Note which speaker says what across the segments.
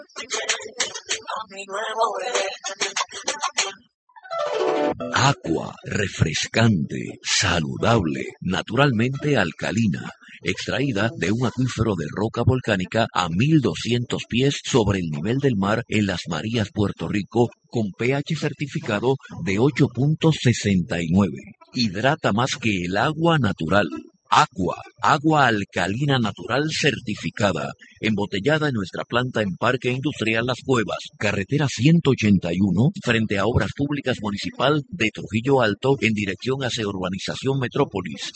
Speaker 1: Agua refrescante, saludable, naturalmente alcalina, extraída de un acuífero de roca volcánica a 1200 pies sobre el nivel del mar en Las Marías, Puerto Rico, con pH certificado de 8.69. Hidrata más que el agua natural. Agua alcalina natural certificada, embotellada en nuestra planta en Parque Industrial Las Cuevas, carretera 181, frente a Obras Públicas Municipal de Trujillo Alto, en dirección hacia Urbanización Metrópolis,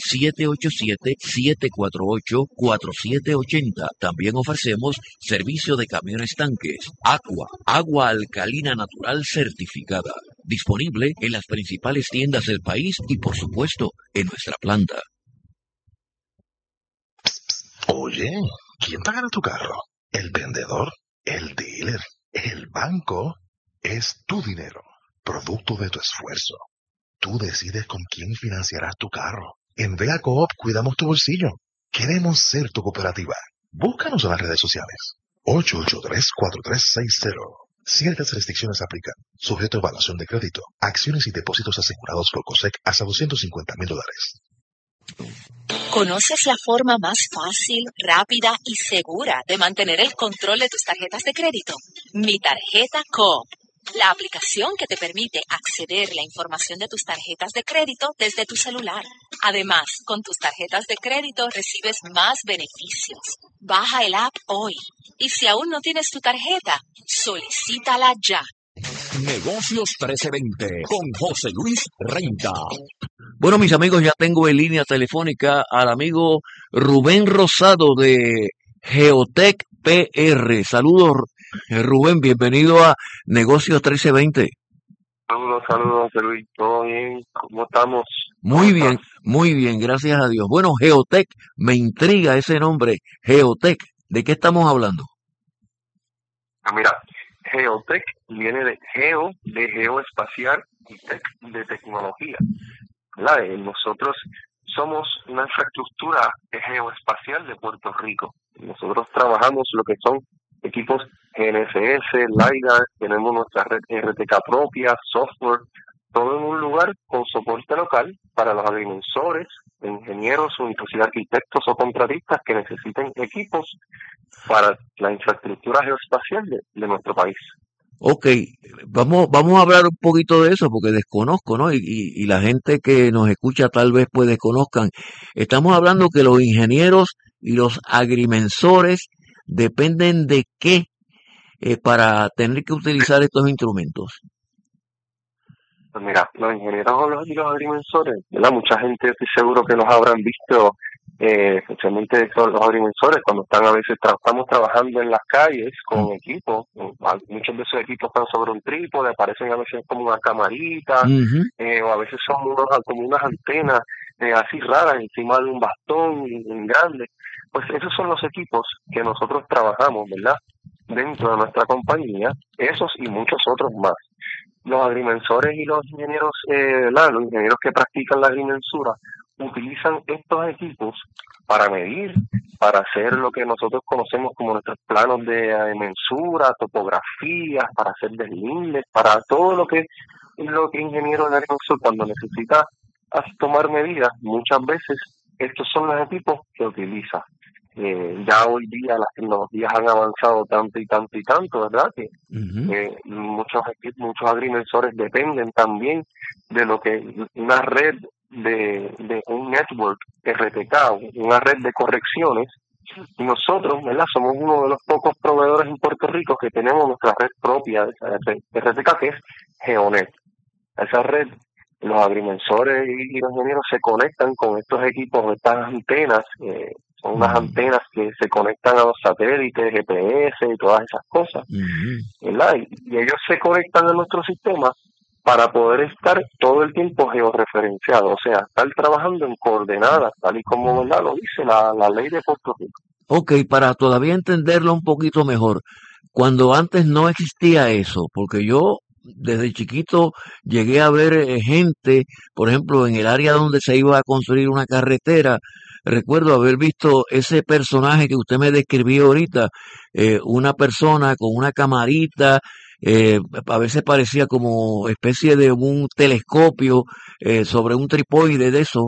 Speaker 1: 787-748-4780. También ofrecemos servicio de camiones tanques. Agua alcalina natural certificada, disponible en las principales tiendas del país y, por supuesto, en nuestra planta.
Speaker 2: Oye, ¿quién pagará tu carro? ¿El vendedor? ¿El dealer? ¿El banco? Es tu dinero, producto de tu esfuerzo. Tú decides con quién financiarás tu carro. En Vea Coop cuidamos tu bolsillo. Queremos ser tu cooperativa. Búscanos en las redes sociales. 883-4360. Ciertas restricciones aplican. Sujeto a evaluación de crédito. Acciones y depósitos asegurados por COSEC hasta $250,000.
Speaker 3: ¿Conoces la forma más fácil, rápida y segura de mantener el control de tus tarjetas de crédito? Mi Tarjeta Coop, la aplicación que te permite acceder a la información de tus tarjetas de crédito desde tu celular. Además, con tus tarjetas de crédito recibes más beneficios. Baja el app hoy. Y si aún no tienes tu tarjeta, solicítala ya.
Speaker 1: Negocios 1320 con José Luis Renta. Bueno, mis amigos, ya tengo en línea telefónica al amigo Rubén Rosado de Geotech PR. Saludos, Rubén, bienvenido a Negocios 1320.
Speaker 4: Saludos, José Luis. ¿Todo bien? ¿Cómo estamos?
Speaker 1: Muy bien, gracias a Dios. Bueno, Geotech, me intriga ese nombre, Geotech. ¿De qué estamos hablando?
Speaker 4: Mira, Geotech viene de geoespacial y tech de tecnología. Nosotros somos una infraestructura geoespacial de Puerto Rico. Nosotros trabajamos lo que son equipos GNSS, LiDAR, tenemos nuestra red RTK propia, software, todo en un lugar con soporte local para los agrimensores, ingenieros o inclusive arquitectos o contratistas que necesiten equipos para la infraestructura geoespacial de nuestro país.
Speaker 1: Ok, vamos a hablar un poquito de eso porque desconozco, ¿no? Y la gente que nos escucha tal vez pues desconozcan. Estamos hablando que los ingenieros y los agrimensores dependen de qué para tener que utilizar estos instrumentos.
Speaker 4: Pues mira, los ingenieros y los agrimensores, ¿verdad? Mucha gente estoy seguro que los habrán visto, especialmente son los agrimensores, cuando están a veces estamos trabajando en las calles con equipos. Muchos de esos equipos están sobre un trípode, aparecen a veces como una camarita, o a veces son como unas antenas así raras encima de un bastón grande. Pues esos son los equipos que nosotros trabajamos, ¿verdad? Dentro de nuestra compañía, esos y muchos otros más. Los agrimensores y los ingenieros, los ingenieros que practican la agrimensura, utilizan estos equipos para medir, para hacer lo que nosotros conocemos como nuestros planos de mensura, topografías, para hacer deslindes, para todo lo que ingeniero de agrimensor cuando necesita tomar medidas, muchas veces estos son los equipos que utiliza. Ya hoy día las tecnologías han avanzado tanto, ¿verdad? Que muchos agrimensores dependen también de lo que una red de un network RTK, una red de correcciones. Y nosotros, ¿verdad? Somos uno de los pocos proveedores en Puerto Rico que tenemos nuestra red propia de RTK, que es Geonet. Esa red, los agrimensores y los ingenieros se conectan con estos equipos, estas antenas, son unas antenas que se conectan a los satélites, GPS y todas esas cosas, ¿verdad? Y ellos se conectan a nuestro sistema para poder estar todo el tiempo georreferenciado, o sea, estar trabajando en coordenadas, tal y como, ¿verdad?, lo dice la ley de Puerto Rico.
Speaker 1: Ok, para todavía entenderlo un poquito mejor, cuando antes no existía eso, porque yo desde chiquito llegué a ver gente, por ejemplo, en el área donde se iba a construir una carretera, recuerdo haber visto ese personaje que usted me describió ahorita, una persona con una camarita, a veces parecía como especie de un telescopio sobre un tripoide de eso,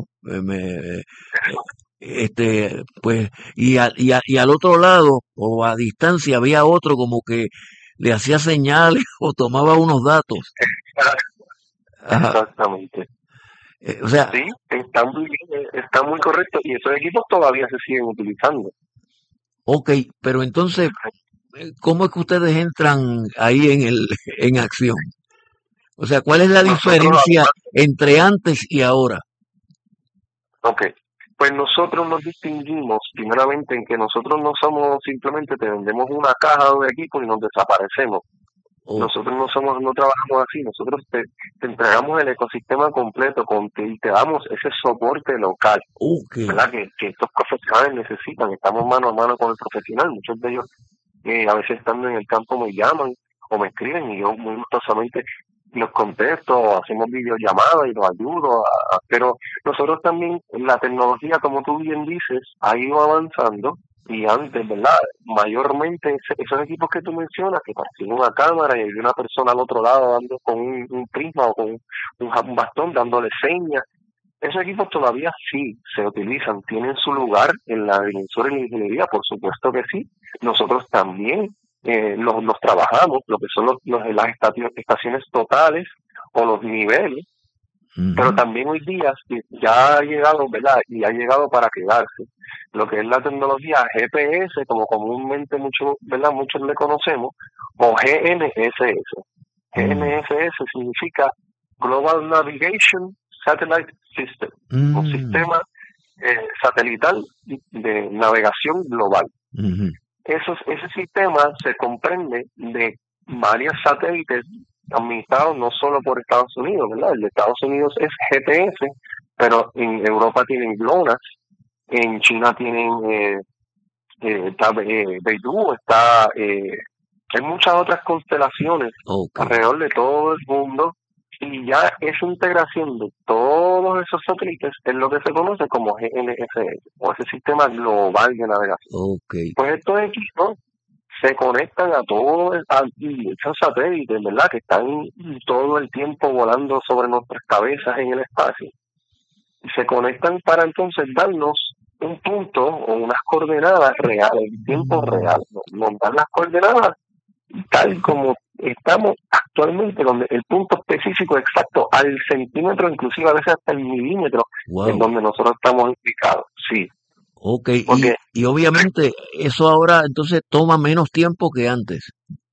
Speaker 1: pues, y al otro lado o a distancia había otro como que le hacía señales o tomaba unos datos. Ajá.
Speaker 4: Exactamente.
Speaker 1: O sea,
Speaker 4: Sí, está muy bien, está muy correcto y esos equipos todavía se siguen utilizando.
Speaker 1: ok, pero entonces, ¿cómo es que ustedes entran ahí en acción? O sea, ¿cuál es la diferencia entre antes y ahora?
Speaker 4: Ok, pues nosotros nos distinguimos primeramente en que nosotros no somos simplemente te vendemos una caja de equipo y nos desaparecemos.
Speaker 1: Oh,
Speaker 4: Nosotros no trabajamos así, nosotros te entregamos el ecosistema completo y te damos ese soporte local,
Speaker 1: ok.
Speaker 4: ¿verdad? Que estos profesionales necesitan. Estamos mano a mano con el profesional, muchos de ellos a veces estando en el campo me llaman o me escriben y yo muy gustosamente los contesto, hacemos videollamadas y los ayudo, pero nosotros también, la tecnología, como tú bien dices, ha ido avanzando y antes, ¿verdad? Mayormente esos equipos que tú mencionas, que parecen una cámara y hay una persona al otro lado dando con un prisma o con un bastón dándole señas, esos equipos todavía sí se utilizan, tienen su lugar en la agrimensura y la ingeniería, por supuesto que sí. Nosotros también los trabajamos, lo que son las estaciones totales o los niveles, pero también hoy día ya ha llegado, ¿verdad? Y ha llegado para quedarse. Lo que es la tecnología GPS, como comúnmente ¿verdad? Muchos le conocemos, o GNSS. GNSS significa Global Navigation Satellite System, un sistema satelital de navegación global. Ese sistema se comprende de varios satélites administrados no solo por Estados Unidos, ¿verdad? El de Estados Unidos es GPS, pero en Europa tienen GLONASS, en China tienen está Beidou, hay muchas otras constelaciones alrededor de todo el mundo y ya esa integración de todos esos satélites es lo que se conoce como GNSS o ese sistema global de navegación. Pues estos equipos se conectan a todos esos satélites, ¿verdad? Que están todo el tiempo volando sobre nuestras cabezas en el espacio. Y se conectan para entonces darnos un punto o unas coordenadas reales, en tiempo real. Nos dan las coordenadas tal como estamos actualmente, donde el punto específico exacto al centímetro, inclusive a veces hasta el milímetro, en donde nosotros estamos ubicados. Sí.
Speaker 1: Ok, y obviamente eso ahora entonces toma menos tiempo que antes.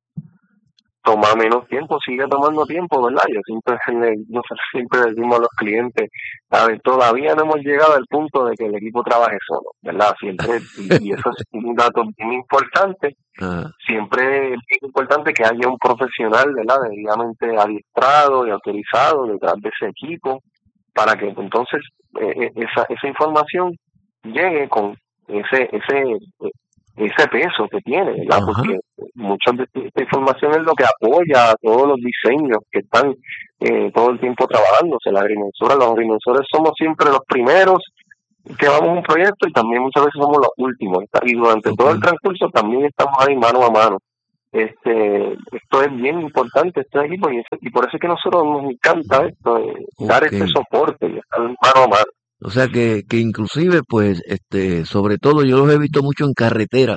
Speaker 4: Toma menos tiempo, sigue tomando tiempo, ¿verdad? Nosotros siempre decimos a los clientes, a ver, todavía no hemos llegado al punto de que el equipo trabaje solo, ¿verdad? Siempre, y eso es un dato bien importante, siempre es importante que haya un profesional, ¿verdad? Debidamente adiestrado y autorizado detrás de ese equipo, para que entonces esa información llegue con ese peso que tiene, ¿verdad? Porque mucha de esta información es lo que apoya a todos los diseños que están todo el tiempo trabajándose. Los agrimensores somos siempre los primeros que vamos a un proyecto y también muchas veces somos los últimos. Y durante todo el transcurso también estamos ahí mano a mano. Esto es bien importante, este equipo, y por eso es que a nosotros nos encanta esto, dar este soporte y estar mano a mano.
Speaker 1: O sea que inclusive, pues, sobre todo yo los he visto mucho en carreteras,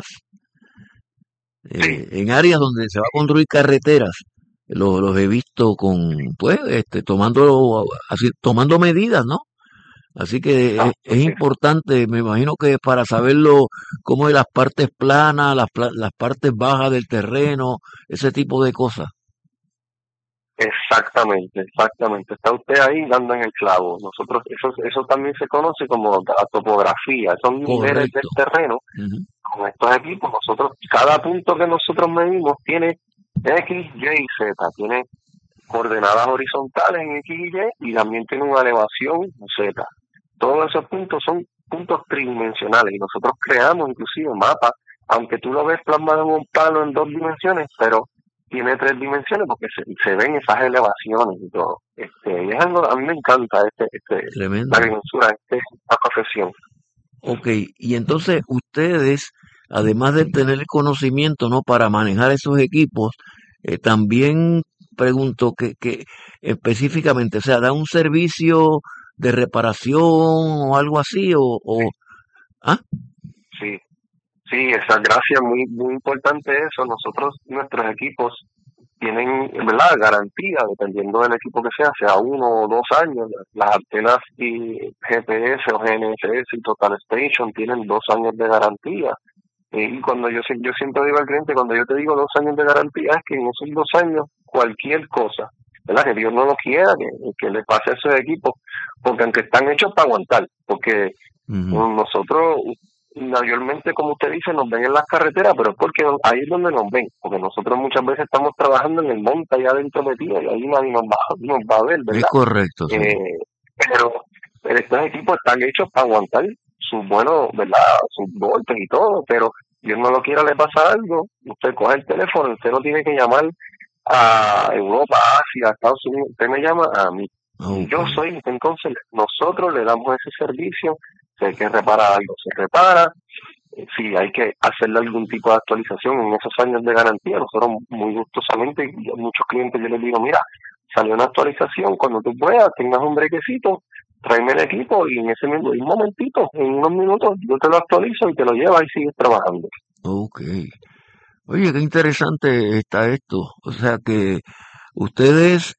Speaker 1: en áreas donde se va a construir carreteras, los he visto pues, tomando medidas, ¿no? Así que es importante, me imagino que para saberlo, cómo es las partes planas, las partes bajas del terreno, ese tipo de cosas.
Speaker 4: Exactamente. Está usted ahí dando en el clavo. Nosotros, eso también se conoce como la topografía, son niveles del terreno. Con estos equipos, cada punto que nosotros medimos tiene X, Y y Z, tiene coordenadas horizontales en X y Y también tiene una elevación Z. Todos esos puntos son puntos tridimensionales y nosotros creamos inclusive mapas, aunque tú lo ves plasmado en un plano en 2 dimensiones, pero tiene 3 dimensiones porque se ven esas elevaciones y todo. Y es algo, a mí me encanta la agrimensura, esta profesión.
Speaker 1: Ok, y entonces ustedes, además de tener el conocimiento, ¿no? Para manejar esos equipos, también pregunto que específicamente, o sea, ¿da un servicio de reparación o algo así? ¿Ah?
Speaker 4: Sí, sí, esa gracia muy, muy importante eso. Nosotros, nuestros equipos tienen, ¿verdad? Garantía, dependiendo del equipo que sea 1 o 2 años. Las antenas y GPS o GNSS y Total Station tienen 2 años de garantía. Y cuando yo siempre digo al cliente, cuando yo te digo 2 años de garantía, es que en esos 2 años cualquier cosa, ¿verdad? Que Dios no lo quiera, que le pase a esos equipos, porque aunque están hechos para aguantar, porque
Speaker 1: Ujú.
Speaker 4: nosotros mayormente, como usted dice, nos ven en las carreteras, pero es porque ahí es donde nos ven, porque nosotros muchas veces estamos trabajando en el monte allá adentro metido y ahí nadie nos va a ver,
Speaker 1: Es
Speaker 4: ¿verdad?
Speaker 1: correcto, sí.
Speaker 4: Eh, pero estos equipos están hechos para aguantar sus buenos, ¿verdad? Sus golpes y todo, pero Dios no lo quiera, le pasa algo, usted coge el teléfono, usted no tiene que llamar a Europa, Asia, Estados Unidos, usted me llama a mí. Y
Speaker 1: Ok.
Speaker 4: yo soy, entonces nosotros le damos ese servicio, si hay que reparar algo, se repara, si hay que hacerle algún tipo de actualización en esos años de garantía, nosotros muy gustosamente, y a muchos clientes yo les digo, mira, salió una actualización, cuando tú puedas, tengas un brequecito, tráeme el equipo y en ese mismo un momentito, en unos minutos, yo te lo actualizo y te lo llevas y sigues trabajando.
Speaker 1: Ok. Oye, qué interesante está esto. O sea que ustedes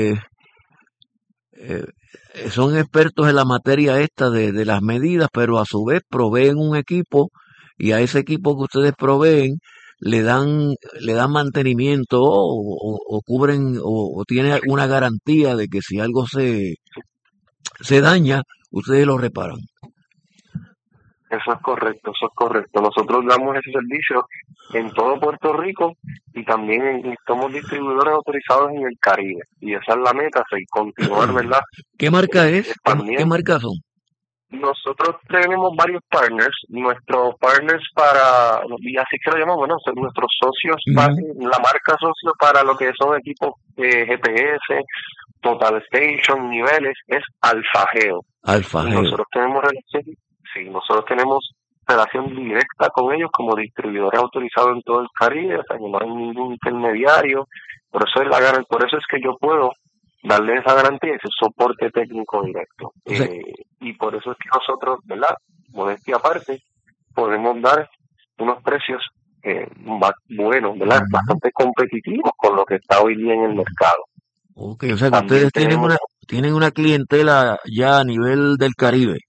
Speaker 1: eh, son expertos en la materia esta de las medidas, pero a su vez proveen un equipo y a ese equipo que ustedes proveen le dan mantenimiento o cubren o tiene una garantía de que si algo se daña, ustedes lo reparan.
Speaker 4: Eso es correcto, eso es correcto. Nosotros damos ese servicio en todo Puerto Rico y también somos distribuidores autorizados en el Caribe. Y esa es la meta, continuar, ¿verdad?
Speaker 1: ¿Qué marca es? ¿Qué
Speaker 4: Expandiendo.
Speaker 1: marca son?
Speaker 4: Nosotros tenemos varios partners, nuestros partners y así que lo llamamos, bueno, son nuestros socios,
Speaker 1: Ujú.
Speaker 4: la marca socio para lo que son equipos GPS, Total Station, niveles, es Alfageo. Y
Speaker 1: Alfageo.
Speaker 4: nosotros tenemos relación directa con ellos como distribuidores autorizados en todo el Caribe, o sea que no hay ningún intermediario, por eso es que yo puedo darle esa garantía y ese soporte técnico directo.
Speaker 1: O sea,
Speaker 4: Y por eso es que nosotros, ¿verdad? Modestia aparte, podemos dar unos precios buenos, ¿verdad?
Speaker 1: ujú.
Speaker 4: Bastante competitivos con lo que está hoy día en el mercado.
Speaker 1: Ok, o sea que
Speaker 4: También
Speaker 1: ustedes
Speaker 4: tenemos.
Speaker 1: tienen una clientela ya a nivel del Caribe.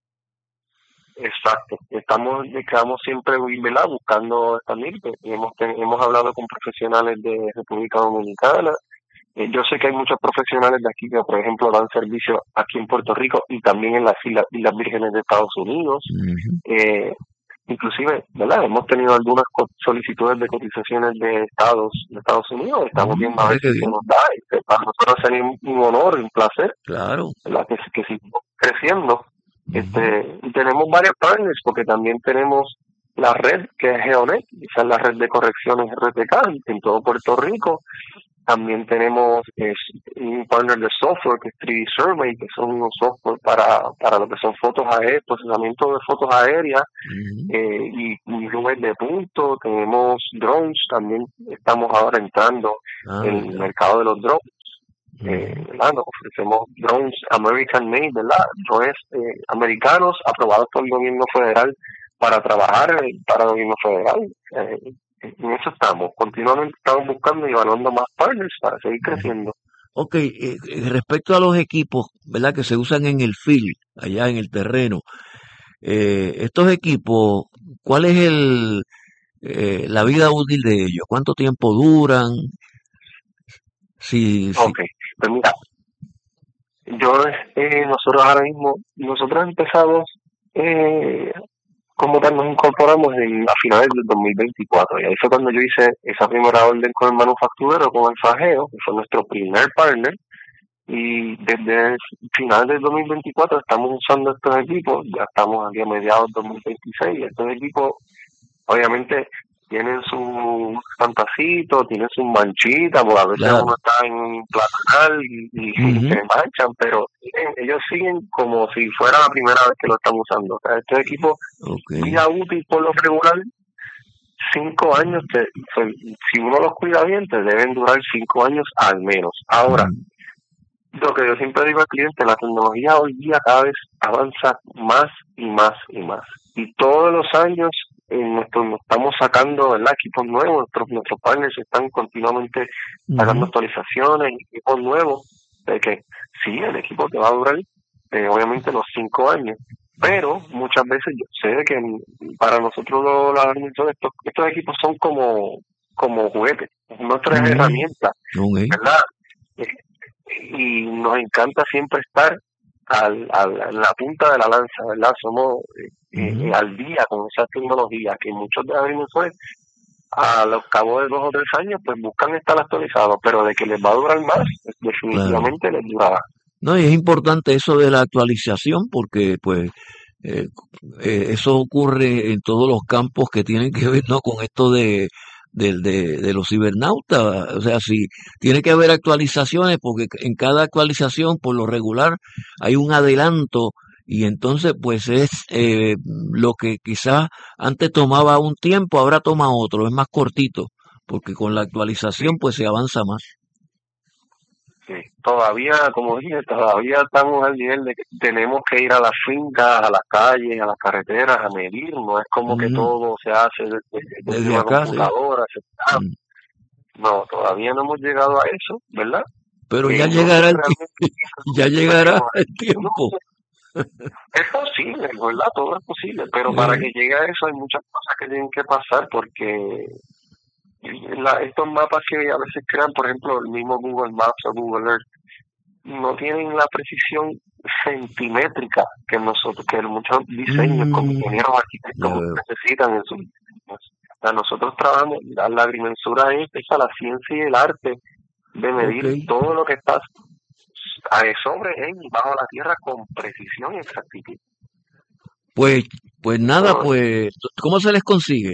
Speaker 4: Exacto, quedamos siempre, ¿verdad? Buscando expandir. Hemos hablado con profesionales de República Dominicana. Yo sé que hay muchos profesionales de aquí que, por ejemplo, dan servicio aquí en Puerto Rico y también en las Islas Vírgenes de Estados Unidos.
Speaker 1: Ujú.
Speaker 4: Eh, Inclusive, ¿verdad? Hemos tenido algunas solicitudes de cotizaciones de Estados Unidos. Estamos viendo a ver
Speaker 1: Mire qué
Speaker 4: si se
Speaker 1: bien.
Speaker 4: nos da. Y que para nosotros sería un honor y un placer,
Speaker 1: Claro.
Speaker 4: ¿verdad? Que sigamos creciendo.
Speaker 1: Ujú.
Speaker 4: Y tenemos varios partners porque también tenemos la red que es Geonet, esa es la red de correcciones RTK en todo Puerto Rico. También tenemos un partner de software que es 3D Survey, que son unos software para lo que son fotos aéreas, procesamiento de fotos aéreas
Speaker 1: Ujú.
Speaker 4: y nubes de punto. Tenemos drones, también estamos ahora entrando en
Speaker 1: Ah,
Speaker 4: el
Speaker 1: ya.
Speaker 4: mercado de los drones.
Speaker 1: Ujú.
Speaker 4: ¿Verdad? Nos ofrecemos drones American Made, ¿verdad? Drones americanos aprobados por el gobierno federal para trabajar para el gobierno federal. En eso estamos. Continuamente estamos buscando y evaluando más partners para seguir
Speaker 1: Ujú.
Speaker 4: creciendo.
Speaker 1: Ok, respecto a los equipos, ¿verdad? Que se usan en el field, allá en el terreno, estos equipos, ¿cuál es la vida útil de ellos? ¿Cuánto tiempo duran? Si,
Speaker 4: Ok, pues mira, nosotros empezamos eh, como tal, nos incorporamos a finales del 2024 y ahí fue cuando yo hice esa primera orden con el manufacturero, con el Fajeo, que fue nuestro primer partner. Y desde finales del 2024 estamos usando estos equipos, ya estamos aquí a mediados del 2026 y estos equipos obviamente tienen su fantacito, tienen sus manchitas, porque a veces
Speaker 1: Claro.
Speaker 4: uno está en platanal y
Speaker 1: Ujú.
Speaker 4: se manchan, pero ellos siguen como si fuera la primera vez que lo están usando. O sea, estos equipos,
Speaker 1: Ok.
Speaker 4: vida útil por lo regular, 5 años, si uno los cuida bien, te deben durar 5 años al menos. Ahora, lo que yo siempre digo al cliente, la tecnología hoy día cada vez avanza más y más y más. Y todos los años nos estamos sacando, ¿verdad?, equipos nuevos. Nuestros partners están continuamente sacando actualizaciones, equipos nuevos, de que sí, el equipo te va a durar obviamente los 5 años. Pero muchas veces yo sé que para nosotros los administradores estos equipos son como juguetes, nuestras herramientas,
Speaker 1: Ok.
Speaker 4: ¿verdad? Y nos encanta siempre estar a la punta de la lanza, ¿verdad? Somos al día con esa tecnología que muchos de los agrimensores a los cabos de 2 o 3 años pues buscan estar actualizados, pero de que les va a durar más, pues, definitivamente les durará.
Speaker 1: No, y es importante eso de la actualización porque pues eh, eso ocurre en todos los campos que tienen que ver, ¿no?, con esto de los cibernautas. O sea, si tiene que haber actualizaciones porque en cada actualización por lo regular hay un adelanto y entonces pues es lo que quizás antes tomaba un tiempo, ahora toma otro, es más cortito porque con la actualización pues se avanza más.
Speaker 4: Sí. Todavía, como dije, todavía estamos al nivel de que tenemos que ir a las fincas, a las calles, a las carreteras a medir. No es como que
Speaker 1: Mm,
Speaker 4: todo se hace desde
Speaker 1: desde
Speaker 4: una
Speaker 1: acá, sí.
Speaker 4: computadora.
Speaker 1: Mm.
Speaker 4: No, todavía no hemos llegado a eso, ¿verdad?
Speaker 1: Pero ya
Speaker 4: No sé
Speaker 1: llegará
Speaker 4: realmente
Speaker 1: ya
Speaker 4: la
Speaker 1: llegará el
Speaker 4: tecnología. No
Speaker 1: tiempo.
Speaker 4: es posible, ¿verdad? Todo es posible, pero para
Speaker 1: Eh,
Speaker 4: que llegue a eso hay muchas cosas que tienen que pasar porque estos mapas que a veces crean, por ejemplo, el mismo Google Maps o Google Earth, no tienen la precisión centimétrica que muchos diseños como
Speaker 1: mm,
Speaker 4: ingenieros
Speaker 1: ya
Speaker 4: arquitectos
Speaker 1: veo.
Speaker 4: necesitan en sus diseños. O sea, nosotros trabajamos, la agrimensura es la ciencia y el arte de
Speaker 1: Ok.
Speaker 4: medir todo lo que está sobre y bajo la tierra con precisión y exactitud.
Speaker 1: Pues, pues nada,
Speaker 4: So,
Speaker 1: pues, ¿cómo se les consigue?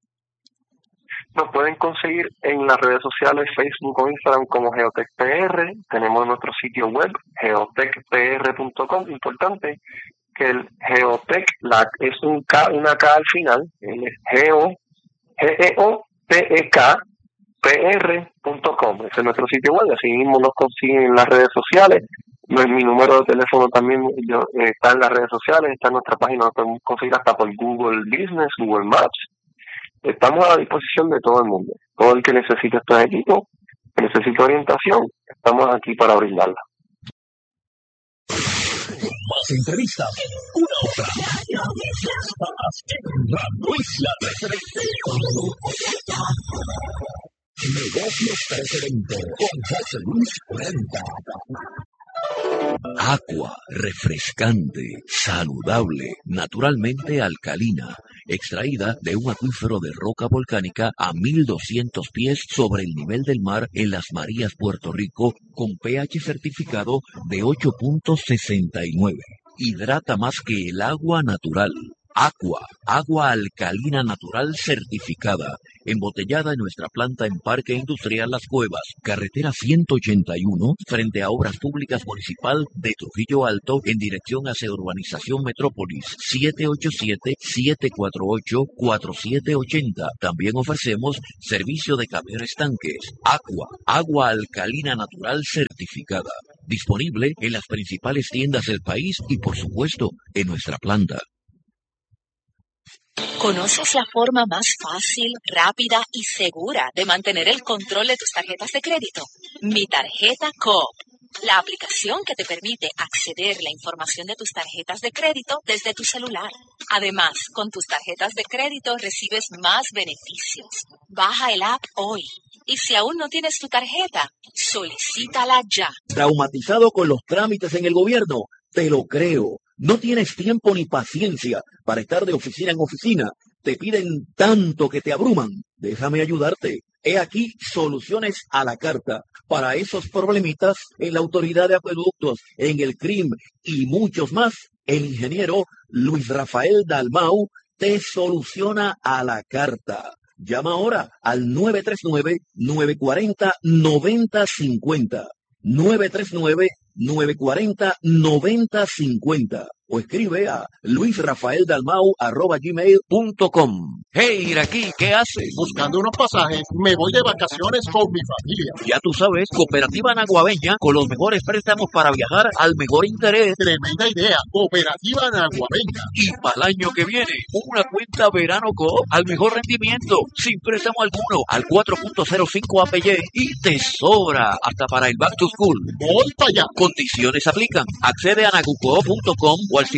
Speaker 4: nos pueden conseguir en las redes sociales, Facebook o Instagram como GeotechPR. Tenemos nuestro sitio web, geotechpr.com. Importante que el Geotech es una K al final, es Geotech, pr.com. Ese es nuestro sitio web, así mismo nos consiguen en las redes sociales. Mi número de teléfono también está en las redes sociales, está en nuestra página, nos podemos conseguir hasta por Google Business, Google Maps. Estamos a la disposición de todo el mundo. Todo el que necesite estos equipos, que necesite orientación, estamos aquí para brindarla.
Speaker 5: Más entrevistas, una hora. Radio Isla 1320. Negocios 1320 con José Luis Renta.
Speaker 1: Aqua, refrescante, saludable, naturalmente alcalina, extraída de un acuífero de roca volcánica a 1200 pies sobre el nivel del mar en Las Marías, Puerto Rico, con pH certificado de 8.69. Hidrata más que el agua natural. Aqua, agua alcalina natural certificada, embotellada en nuestra planta en Parque Industrial Las Cuevas, carretera 181, frente a Obras Públicas Municipal de Trujillo Alto, en dirección hacia Urbanización Metrópolis, 787-748-4780. También ofrecemos servicio de camión estanques. Aqua, agua alcalina natural certificada, disponible en las principales tiendas del país y por supuesto en nuestra planta.
Speaker 3: ¿Conoces la forma más fácil, rápida y segura de mantener el control de tus tarjetas de crédito? Mi Tarjeta Coop, la aplicación que te permite acceder a la información de tus tarjetas de crédito desde tu celular. Además, con tus tarjetas de crédito recibes más beneficios. Baja el app hoy. Y si aún no tienes tu tarjeta, solicítala ya.
Speaker 5: ¿Traumatizado con los trámites en el gobierno? Te lo creo. No tienes tiempo ni paciencia para estar de oficina en oficina. Te piden tanto que te abruman. Déjame ayudarte. He aquí soluciones a la carta para esos problemitas en la Autoridad de Acueductos, en el CRIM y muchos más. El ingeniero Luis Rafael Dalmau te soluciona a la carta. Llama ahora al 939-940-9050. 939-940-9050 o escribe a luisrafaeldalmau@gmail.com. Hey, Iraquí, ¿qué haces?
Speaker 6: Buscando unos pasajes, me voy de vacaciones con mi familia.
Speaker 5: Ya tú sabes, Cooperativa Naguabeña con los mejores préstamos para viajar al mejor interés.
Speaker 6: Tremenda idea, Cooperativa Naguabeña.
Speaker 5: Y para el año que viene, una cuenta Verano Coop al mejor rendimiento, sin préstamo alguno, al 4.05 APY y te sobra hasta para el Back to School.
Speaker 6: Voy para allá.
Speaker 5: Condiciones aplican. Accede a nagucoop.com o al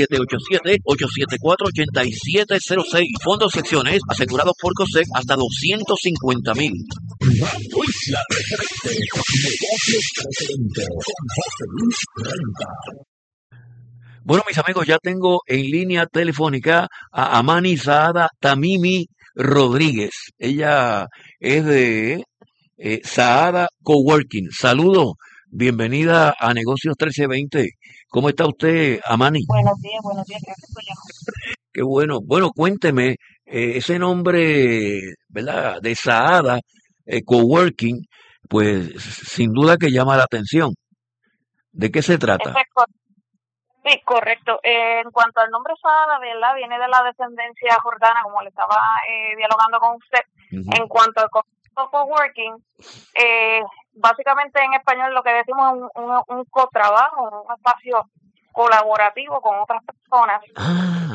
Speaker 5: 787-874-8706. Fondos secciones asegurados por COSEC hasta 250,000. La referente. Negocios Presidente con José Luis Renta. Bueno, mis amigos, ya tengo en línea telefónica a Amani Saada Tamimi Rodríguez. Ella es de Saada Coworking. Saludos, bienvenida a Negocios 1320. ¿Cómo está usted, Amani?
Speaker 7: Buenos días, gracias por llamar.
Speaker 5: Qué bueno. Bueno, cuénteme, ese nombre, ¿verdad? De Saada Coworking, pues sin duda que llama la atención. ¿De qué se trata?
Speaker 7: Sí, correcto. En cuanto al nombre Saada, ¿verdad? Viene de la descendencia jordana, como le estaba dialogando con usted.
Speaker 5: Ujú.
Speaker 7: En cuanto al concepto coworking, básicamente en español lo que decimos es un cotrabajo, un espacio colaborativo con otras personas.
Speaker 5: Ah,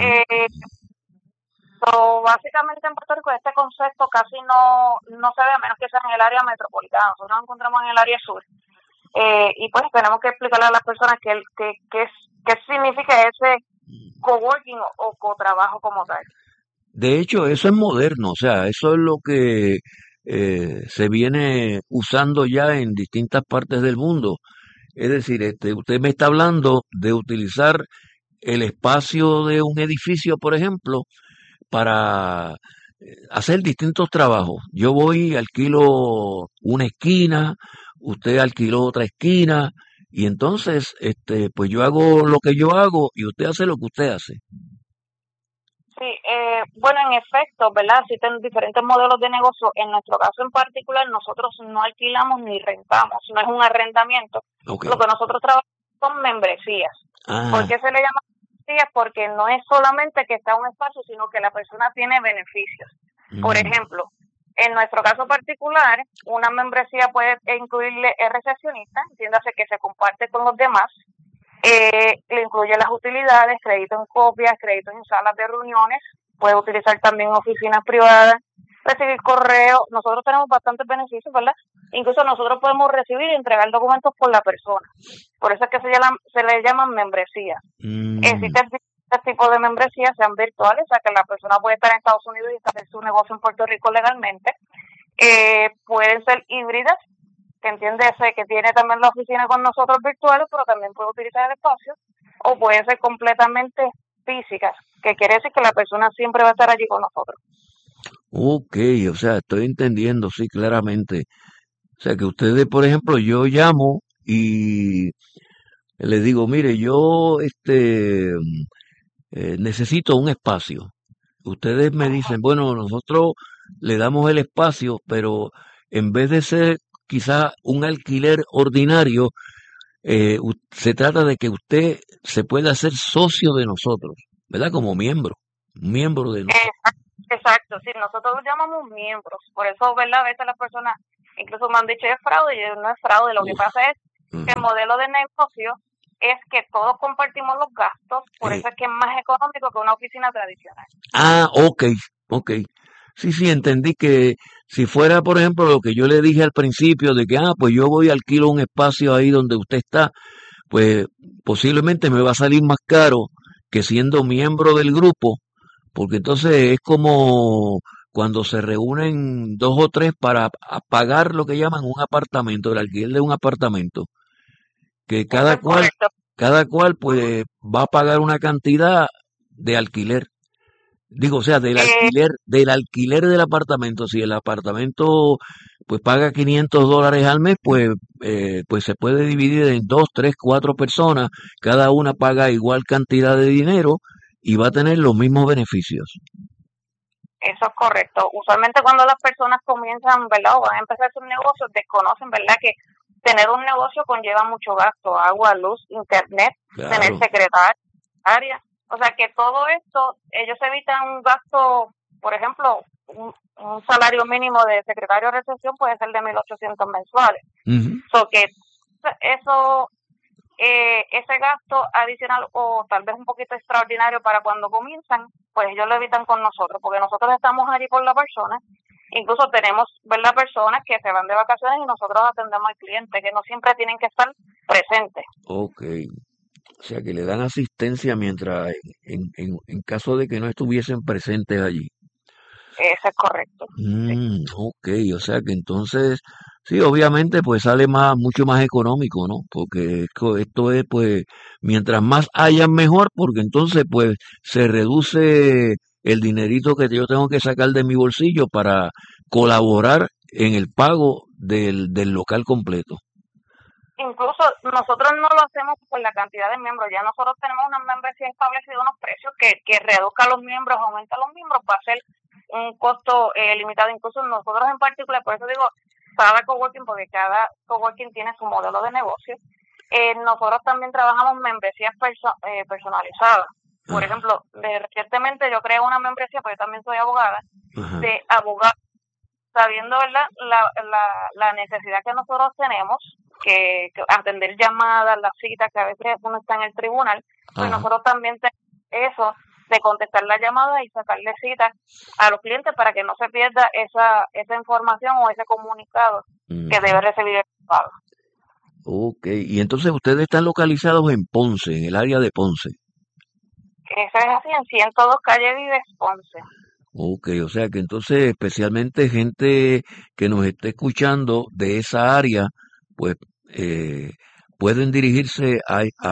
Speaker 7: Básicamente en Puerto Rico este concepto casi no se ve a menos que sea en el área metropolitana. Nosotros nos encontramos en el área sur. Y pues tenemos que explicarle a las personas qué significa ese coworking o cotrabajo como tal.
Speaker 5: de hecho, eso es moderno, o sea, eso es lo que se viene usando ya en distintas partes del mundo. Es decir, usted me está hablando de utilizar el espacio de un edificio, por ejemplo, para hacer distintos trabajos. Yo voy, alquilo una esquina, usted alquiló otra esquina, y entonces, pues yo hago lo que yo hago y usted hace lo que usted hace.
Speaker 7: Sí, bueno, en efecto, ¿verdad? Existen diferentes modelos de negocio. En nuestro caso en particular, nosotros no alquilamos ni rentamos, no es un arrendamiento.
Speaker 5: Ok.
Speaker 7: Lo que nosotros trabajamos son membresías.
Speaker 5: Ah,
Speaker 7: ¿Por qué se le llama membresías? Porque no es solamente que está un espacio, sino que la persona tiene beneficios. Por
Speaker 5: mm,
Speaker 7: ejemplo, en nuestro caso particular, una membresía puede incluirle el recepcionista, entiéndase que se comparte con los demás, le incluye las utilidades, crédito en copias, crédito en salas de reuniones, puede utilizar también oficinas privadas, recibir correo. Nosotros tenemos bastantes beneficios, ¿verdad? Incluso nosotros podemos recibir y entregar documentos por la persona. Por eso es que se le llaman membresías. Existen este tipo de membresías, sean virtuales, o sea que la persona puede estar en Estados Unidos y hacer su negocio en Puerto Rico legalmente. Pueden ser híbridas, que entiéndese que tiene también la oficina con nosotros virtuales, pero también puede utilizar el espacio, o pueden ser completamente físicas, que quiere decir que la persona siempre va a estar allí con nosotros.
Speaker 5: ok, o sea, estoy entendiendo, sí, claramente. O sea, que ustedes, por ejemplo, yo llamo y le digo, mire, yo necesito un espacio. Ustedes me dicen, bueno, nosotros le damos el espacio, pero en vez de ser quizá un alquiler ordinario, se trata de que usted se pueda hacer socio de nosotros, ¿verdad? Como miembro, miembro de nosotros.
Speaker 7: Exacto, sí, nosotros los llamamos miembros. Por eso, ¿verdad? A veces las personas incluso me han dicho es fraude, y yo, no es fraude. Lo que pasa es que el modelo de negocio es que todos compartimos los gastos, por eso es que es más económico que una oficina tradicional.
Speaker 5: Ah, ok. Sí, entendí que si fuera, por ejemplo, lo que yo le dije al principio de que, pues yo voy alquilo un espacio ahí donde usted está, pues posiblemente me va a salir más caro que siendo miembro del grupo, porque entonces es como cuando se reúnen dos o tres para pagar lo que llaman un apartamento, el alquiler de un apartamento, que
Speaker 7: Eso es correcto.
Speaker 5: cada cual pues va a pagar una cantidad de alquiler. Digo, o sea, del alquiler del apartamento. Si el apartamento pues paga $500 al mes, pues se puede dividir en 2, 3, 4 personas. Cada una paga igual cantidad de dinero y va a tener los mismos beneficios.
Speaker 7: Eso es correcto. Usualmente cuando las personas comienzan, ¿verdad? O van a empezar sus negocios, desconocen, ¿verdad? Que tener un negocio conlleva mucho gasto, agua, luz, internet, tener
Speaker 5: Claro.
Speaker 7: secretaria. O sea que todo esto, ellos evitan un gasto, por ejemplo, un salario mínimo de secretario de recepción puede ser de 1.800 mensuales.
Speaker 5: Ujú.
Speaker 7: So que eso, ese gasto adicional o tal vez un poquito extraordinario para cuando comienzan, pues ellos lo evitan con nosotros, porque nosotros estamos allí por la persona. Incluso tenemos, ¿verdad?, personas que se van de vacaciones y nosotros atendemos al cliente, que no siempre tienen que estar presentes.
Speaker 5: Ok. O sea, que le dan asistencia mientras, en caso de que no estuviesen presentes allí.
Speaker 7: Eso es correcto. Sí.
Speaker 5: Ok, o sea que entonces, sí, obviamente pues sale mucho más económico, ¿no? Porque esto es pues, mientras más hayan mejor, porque entonces pues se reduce el dinerito que yo tengo que sacar de mi bolsillo para colaborar en el pago del local completo.
Speaker 7: Incluso nosotros no lo hacemos por la cantidad de miembros, ya nosotros tenemos una membresía establecida, unos precios que reduzca a los miembros, aumenta a los miembros, va a ser un costo limitado. Incluso nosotros en particular, por eso digo cada coworking, porque cada coworking tiene su modelo de negocio. Nosotros también trabajamos membresías personalizadas. Por ejemplo, recientemente yo creé una membresía, porque yo también soy abogada,
Speaker 5: Ajá.
Speaker 7: de abogados, sabiendo, ¿verdad?, la necesidad que nosotros tenemos, que atender llamadas, las citas, que a veces uno está en el tribunal, pues
Speaker 5: Ajá.
Speaker 7: nosotros también tenemos eso de contestar la llamada y sacarle citas a los clientes para que no se pierda esa información o ese comunicado que debe recibir el abogado.
Speaker 5: Ok, y entonces ustedes están localizados en Ponce, en el área de Ponce.
Speaker 7: Eso es así, en 102 Calle Vives, Ponce.
Speaker 5: Ok, o sea que entonces especialmente gente que nos esté escuchando de esa área, pues pueden dirigirse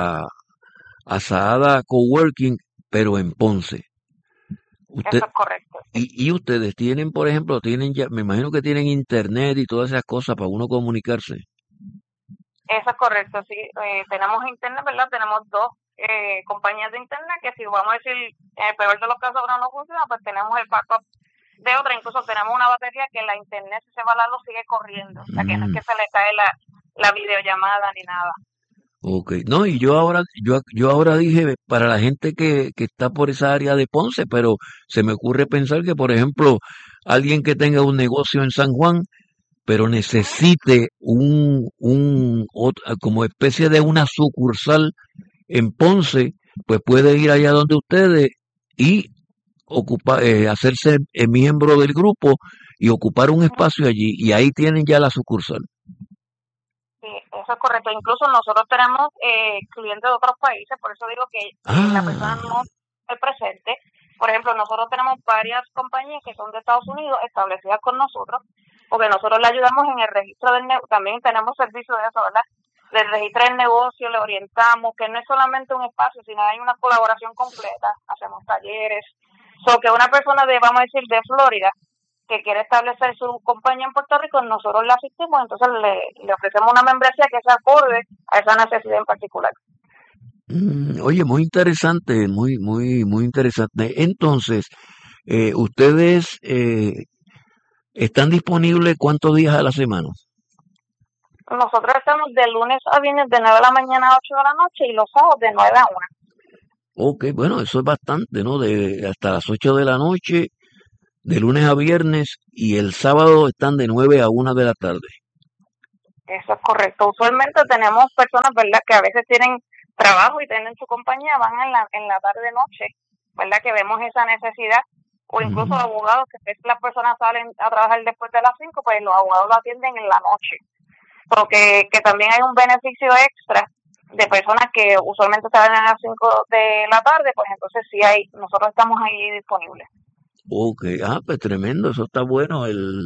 Speaker 5: a Saada Coworking, pero en Ponce. Usted,
Speaker 7: Eso es correcto.
Speaker 5: y ustedes tienen, por ejemplo, tienen ya, me imagino que tienen internet y todas esas cosas para uno comunicarse.
Speaker 7: Eso es correcto, sí. Tenemos internet, ¿verdad? Tenemos dos compañías de internet que si vamos a decir, en el peor de los casos ahora no funciona, pues tenemos el backup de otra. Incluso tenemos una batería que la internet, si se va la luz, sigue corriendo. O sea, que no es que se le cae la videollamada ni nada.
Speaker 5: Ok, no, y yo ahora dije para la gente que está por esa área de Ponce, pero se me ocurre pensar que, por ejemplo, alguien que tenga un negocio en San Juan, pero necesite como especie de una sucursal en Ponce, pues puede ir allá donde ustedes y hacerse miembro del grupo y ocupar un espacio allí, y ahí tienen ya la sucursal.
Speaker 7: Sí, eso es correcto. Incluso nosotros tenemos clientes de otros países, por eso digo que la persona no es presente. Por ejemplo, nosotros tenemos varias compañías que son de Estados Unidos establecidas con nosotros, porque nosotros le ayudamos en el registro del negocio. También tenemos servicio de eso, ¿verdad? Le registra el negocio, le orientamos, que no es solamente un espacio, sino hay una colaboración completa. Hacemos talleres. Que una persona vamos a decir, de Florida, que quiere establecer su compañía en Puerto Rico, nosotros le asistimos, entonces le ofrecemos una membresía que se acorde a esa necesidad en particular.
Speaker 5: Oye, muy interesante, muy interesante. Entonces, ustedes están disponibles ¿cuántos días a la semana?
Speaker 7: Nosotros estamos de lunes a viernes de 9 de la mañana a 8 de la noche y los sábados de 9 a 1.
Speaker 5: Ok, bueno, eso es bastante, ¿no? Hasta las 8 de la noche, de lunes a viernes, y el sábado están de 9 a 1 de la tarde.
Speaker 7: Eso es correcto. Usualmente tenemos personas, ¿verdad?, que a veces tienen trabajo y tienen su compañía, van en la tarde-noche, ¿verdad?, que vemos esa necesidad. O incluso abogados, que a veces las personas salen a trabajar después de las 5, pues los abogados lo atienden en la noche. Porque que también hay un beneficio extra de personas que usualmente salen a las 5 de la tarde, pues entonces sí nosotros estamos ahí disponibles.
Speaker 5: Ok, pues tremendo, eso está bueno,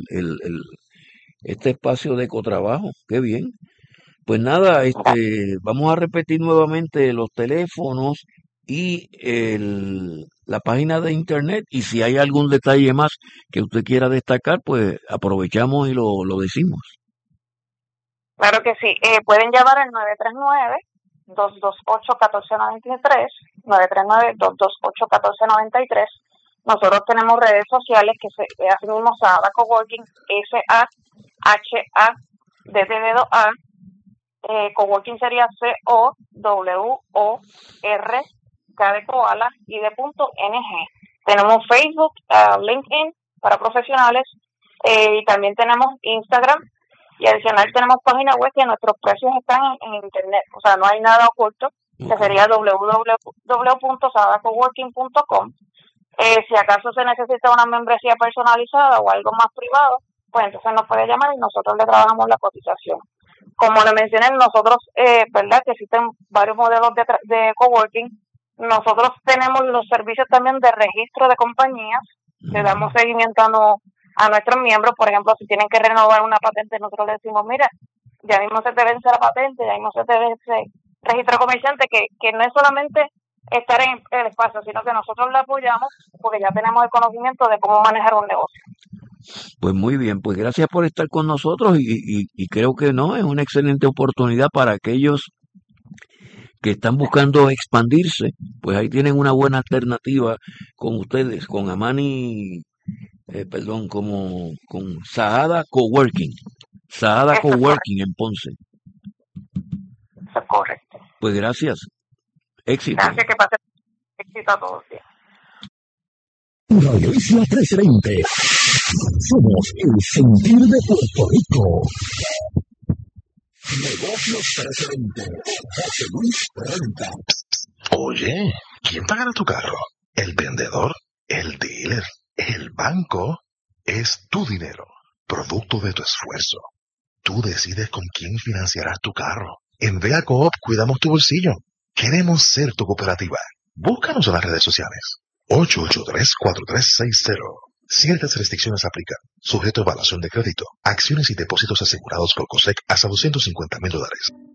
Speaker 5: este espacio de cotrabajo, qué bien. Pues nada, vamos a repetir nuevamente los teléfonos y la página de internet, y si hay algún detalle más que usted quiera destacar, pues aprovechamos y lo decimos.
Speaker 7: Claro que sí, pueden llamar al 939-228-1493, 939-228-1493, Nosotros tenemos redes sociales que así mismo Sahada Coworking, SAHADDA, Coworking sería COWOR, de koala y de .ng. Tenemos Facebook, LinkedIn para profesionales, y también tenemos Instagram, y adicional tenemos página web que nuestros precios están en internet, o sea, no hay nada oculto, que sería www.sahadacoworking.com. Si acaso se necesita una membresía personalizada o algo más privado, pues entonces nos puede llamar y nosotros le trabajamos la cotización. Como le mencioné, nosotros, ¿verdad? Que existen varios modelos de coworking. Nosotros tenemos los servicios también de registro de compañías. Le damos seguimiento a nuestros miembros. Por ejemplo, si tienen que renovar una patente, nosotros les decimos, mira, ya mismo se te vence la patente, ya mismo se te vence registro de comerciante, que no es solamente estar en el espacio, sino que nosotros le apoyamos porque ya tenemos el conocimiento de cómo manejar un negocio.
Speaker 5: Pues muy bien, pues gracias por estar con nosotros y creo que no, es una excelente oportunidad para aquellos que están buscando expandirse, pues ahí tienen una buena alternativa con ustedes, con Amani, con Sahada Coworking, Sahada
Speaker 7: Eso es
Speaker 5: Coworking en Ponce.
Speaker 7: Eso es correcto.
Speaker 5: Pues gracias, éxito.
Speaker 7: Gracias, que pase éxito a todos.
Speaker 1: Radio Isla 1320. Somos el sentir de Puerto Rico. Negocios 1320. José Luis Renta.
Speaker 2: Oye, ¿quién pagará tu carro? ¿El vendedor? ¿El dealer? ¿El banco? Es tu dinero, producto de tu esfuerzo. Tú decides con quién financiarás tu carro. En Vea Coop cuidamos tu bolsillo. Queremos ser tu cooperativa. Búscanos en las redes sociales. 883-4360. Ciertas restricciones aplican. Sujeto a evaluación de crédito. Acciones y depósitos asegurados por COSEC hasta $250,000.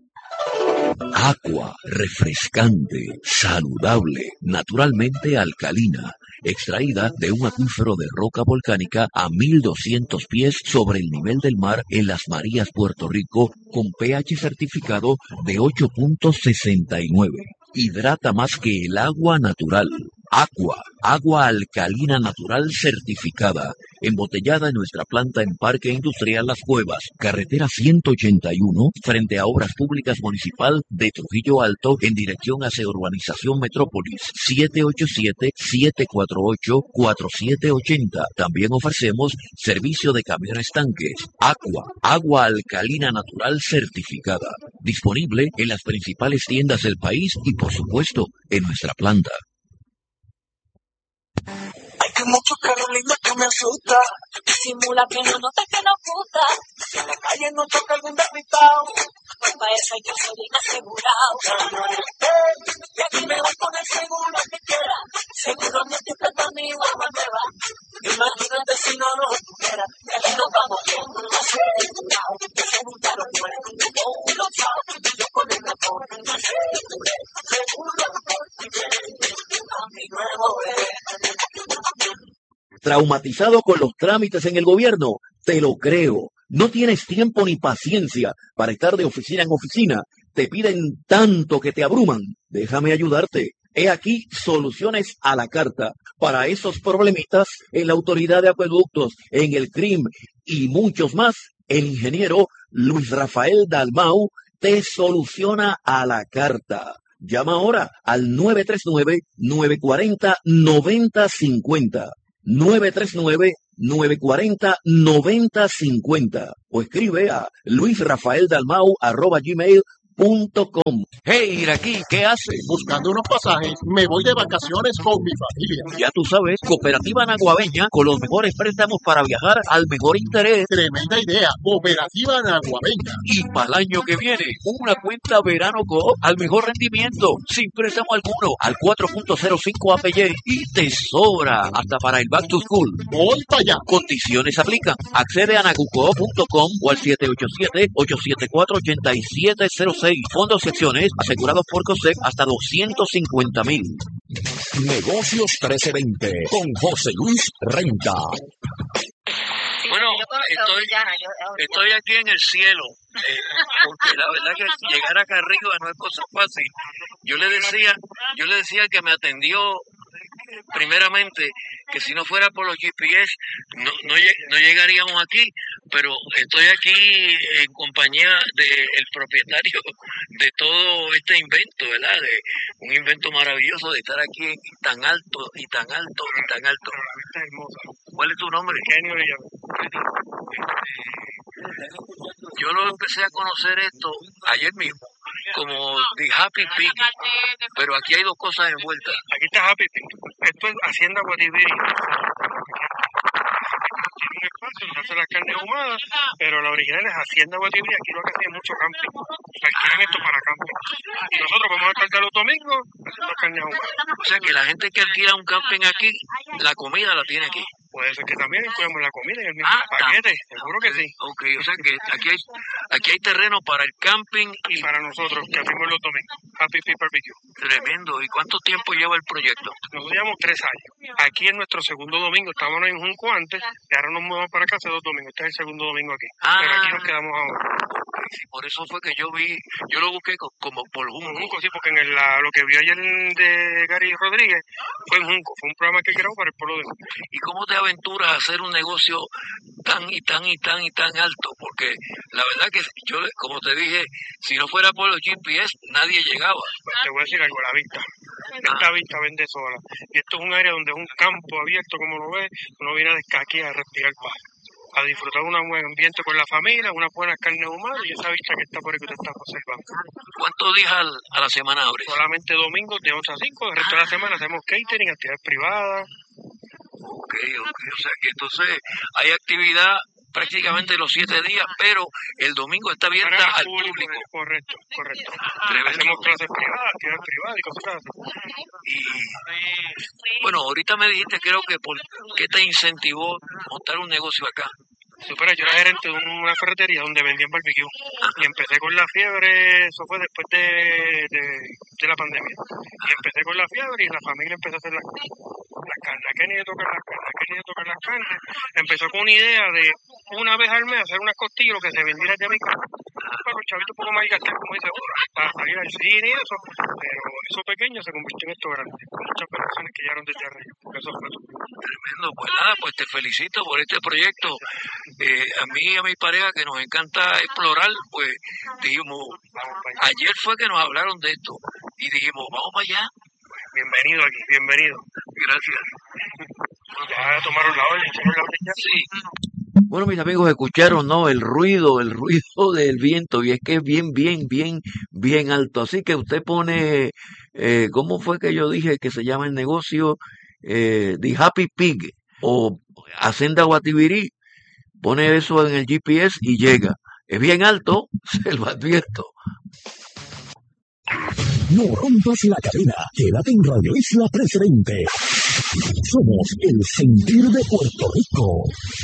Speaker 1: Aqua, refrescante, saludable, naturalmente alcalina, extraída de un acuífero de roca volcánica a 1200 pies sobre el nivel del mar en Las Marías, Puerto Rico, con pH certificado de 8.69. Hidrata más que el agua natural. Aqua, agua alcalina natural certificada, embotellada en nuestra planta en Parque Industrial Las Cuevas, carretera 181, frente a Obras Públicas Municipal de Trujillo Alto, en dirección hacia Urbanización Metrópolis, 787-748-4780. También ofrecemos servicio de camión estanques. Aqua, agua alcalina natural certificada, disponible en las principales tiendas del país y, por supuesto, en nuestra planta.
Speaker 8: Hay que mucho Carolina que me asusta. Disimula que no nota que nos gusta. Si en la calle no choca algún despistado, pues para eso hay que ser bien asegurado. Y aquí me voy con el seguro que quiera. Seguro no estoy prestando mi guagua nueva. Imagínate si no lo tuviera. Y aquí nos vamos viendo asegurado. Que se juntaron nueve. Uno chao. Yo con el amor. Seguro a mi nuevo bebé.
Speaker 5: ¿Traumatizado con los trámites en el gobierno? Te lo creo. No tienes tiempo ni paciencia para estar de oficina en oficina. Te piden tanto que te abruman. Déjame ayudarte. He aquí soluciones a la carta para esos problemitas en la Autoridad de Acueductos, en el CRIM y muchos más. El ingeniero Luis Rafael Dalmau te soluciona a la carta. Llama ahora al 939-940-9050. 939-940-9050 o escribe a luisrafaeldalmau@gmail.com. Hey, Iraquí, ¿qué haces?
Speaker 6: Buscando unos pasajes, me voy de vacaciones con mi familia.
Speaker 5: Ya tú sabes, Cooperativa Naguabeña, con los mejores préstamos para viajar al mejor interés.
Speaker 6: Tremenda idea, Cooperativa Naguabeña.
Speaker 5: Y para el año que viene, una cuenta Verano Coop al mejor rendimiento, sin préstamo alguno, al 4.05 APY y te sobra hasta para el Back to School.
Speaker 6: Voy para allá.
Speaker 5: Condiciones aplican. Accede a nagucoop.com o al 787-874-8706. Fondos y acciones asegurados por COSEC hasta $250,000.
Speaker 1: Negocios 1320 con José Luis Renta.
Speaker 9: Bueno, estoy aquí en el cielo, porque la verdad que llegar acá arriba no es cosa fácil. Yo le decía al que me atendió primeramente, que si no fuera por los GPS no llegaríamos aquí, pero estoy aquí en compañía del propietario de todo este invento, ¿verdad? De un invento maravilloso de estar aquí tan alto y tan alto y tan alto.
Speaker 10: Está hermosa.
Speaker 9: ¿Cuál es tu nombre?
Speaker 10: Genio de llave.
Speaker 9: Yo lo empecé a conocer esto ayer mismo, como The Happy Pig, pero aquí hay dos cosas envueltas.
Speaker 10: Aquí está Happy Pig. Esto es Hacienda Guatibiri. Tiene un espacio donde hacen las carnes ahumadas, pero la original es Hacienda Guatibiri. Aquí lo que hacen es mucho camping. Alquilan esto para camping. Y nosotros vamos a alquilar los domingos haciendo carnes ahumadas.
Speaker 9: O sea que la gente que alquila un camping aquí, la comida la tiene aquí.
Speaker 10: Puede ser que también incluyamos la comida en el mismo paquete, seguro que sí.
Speaker 9: Ok, o sea que aquí hay terreno para el camping
Speaker 10: y para nosotros, que hacemos los domingos. Happy Pig Barbecue.
Speaker 9: Tremendo. ¿Y cuánto tiempo lleva el proyecto?
Speaker 10: Nosotros llevamos 3 años. Aquí es nuestro segundo domingo. Estábamos en Junco antes, y ahora nos mudamos para acá hace 2 domingos. Este es el segundo domingo aquí. Pero aquí nos quedamos ahora.
Speaker 9: Sí, por eso fue que yo lo busqué como por Junco.
Speaker 10: Sí, porque en lo que vio ayer de Gary Rodríguez fue en Junco. Fue un programa que grabó para el pueblo de Junco.
Speaker 9: ¿Y cómo te aventuras a hacer un negocio tan alto? Porque la verdad que yo, como te dije, si no fuera por los GPS, nadie llegaba.
Speaker 10: Pues te voy a decir algo, la vista. Esta vista vende sola. Y esto es un área donde es un campo abierto, como lo ves. Uno viene a descaquear, a respirar paz, a disfrutar de un buen ambiente con la familia, unas buenas carnes humanas y esa vista que está por ahí que te está observando.
Speaker 9: ¿Cuántos días a la semana abres?
Speaker 10: Solamente domingos de 11 a 5, el resto de la semana hacemos catering, actividades privadas.
Speaker 9: Ok, o sea que entonces hay actividad prácticamente los 7 días, pero el domingo está abierta al público.
Speaker 10: Correcto.
Speaker 9: Tremendo.
Speaker 10: Hacemos clases privadas, actividades privadas y cosas así.
Speaker 9: Y bueno, ahorita me dijiste, creo que ¿por qué te incentivó montar un negocio acá?
Speaker 10: Supera, yo era gerente de una ferretería donde vendían barbecue y empecé con la fiebre, eso fue después de la pandemia. Y empecé con la fiebre y la familia empezó a hacer las carnes. ¿A qué ni de tocar las carnes? Empezó con una idea de una vez al mes hacer unas costillas que se vendieran de mi casa. Para el chavito un poco más gastar, como dice, para salir al cine y eso. Pero eso pequeño se convirtió en esto grande. Con muchas personas que llegaron desde arriba. Eso fue todo.
Speaker 9: Tremendo. Pues nada, pues te felicito por este proyecto. A mí y a mi pareja que nos encanta explorar, pues dijimos, ayer fue que nos hablaron de esto y dijimos, vamos para allá.
Speaker 10: Bienvenido aquí, bienvenido.
Speaker 9: Gracias.
Speaker 10: Ya tomaron la orden ya.
Speaker 9: Sí.
Speaker 5: Bueno, mis amigos, escucharon, ¿no? El ruido del viento, y es que es bien alto. Así que usted pone, ¿cómo fue que yo dije que se llama el negocio? The Happy Pig o Hacienda Guatibiri. Pone eso en el GPS y llega. Es bien alto, se lo advierto.
Speaker 11: No rompas la cadena. Quédate en Radio Isla Presidente. Somos el sentir de Puerto Rico.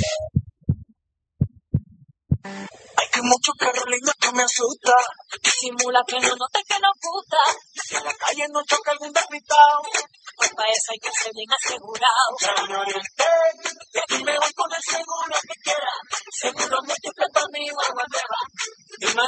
Speaker 8: Hay que mucho perro lindo que me asusta. Disimula que no nota que nos gusta. Si en la calle no choca algún despistado, pues para eso hay que ser bien asegurado. Y aquí me voy con el seguro.